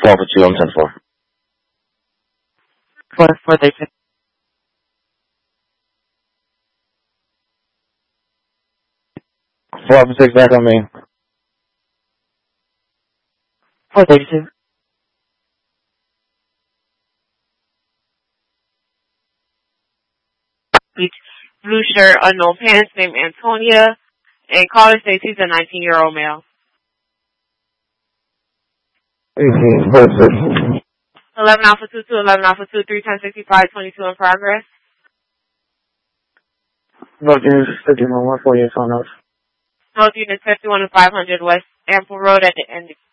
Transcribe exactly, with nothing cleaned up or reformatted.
call for two, I'm ten four. four four thirty-six. four six back on me. four thirty-two. Beach, blue shirt, unknown pants, named Antonia, and caller states he's a nineteen-year-old male. eleven Alpha two two, eleven Alpha two three, ten sixty-five, twenty-two in progress. Both units fifty-one, one forty-eight on us. Both units fifty-one and five hundred West Ample Road at the end.